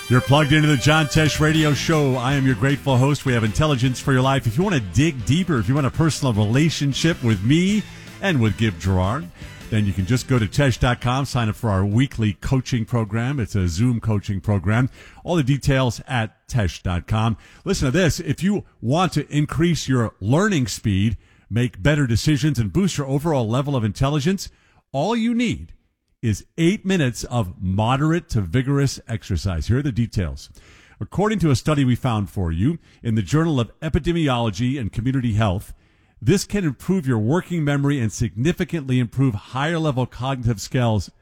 You're plugged into the John Tesh Radio Show. I am your grateful host. We have intelligence for your life. If you want to dig deeper, if you want a personal relationship with me and with Gib Gerard, then you can just go to Tesh.com, sign up for our weekly coaching program. It's a Zoom coaching program. All the details at Tesh.com. Listen to this. If you want to increase your learning speed, make better decisions, and boost your overall level of intelligence, all you need is 8 minutes of moderate to vigorous exercise. Here are the details. According to a study we found for you in the Journal of Epidemiology and Community Health, this can improve your working memory and significantly improve higher-level cognitive skills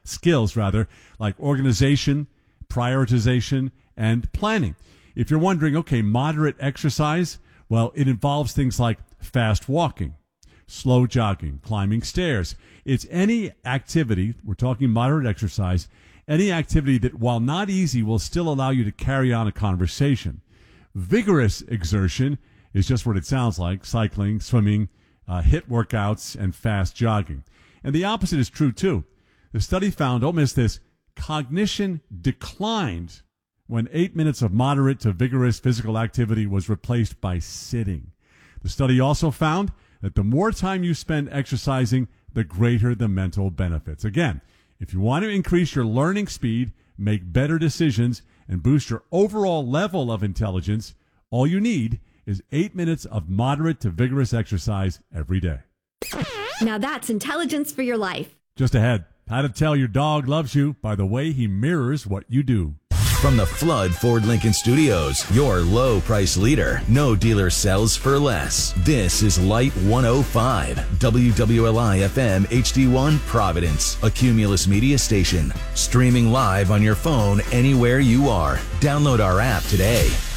like organization, prioritization, and planning. If you're wondering, okay, moderate exercise, well, it involves things like fast walking, slow jogging, climbing stairs. It's any activity, we're talking moderate exercise, any activity that, while not easy, will still allow you to carry on a conversation. Vigorous exertion is just what it sounds like: cycling, swimming, HIIT workouts, and fast jogging. And the opposite is true, too. The study found, don't miss this, cognition declined when 8 minutes of moderate to vigorous physical activity was replaced by sitting. The study also found that the more time you spend exercising, the greater the mental benefits. Again, if you want to increase your learning speed, make better decisions, and boost your overall level of intelligence, all you need is 8 minutes of moderate to vigorous exercise every day. Now that's intelligence for your life. Just ahead, how to tell your dog loves you by the way he mirrors what you do. From the Flood Ford Lincoln Studios, your low price leader. No dealer sells for less. This is Light 105, WWLI FM HD1 Providence, a Cumulus media station. Streaming live on your phone anywhere you are. Download our app today.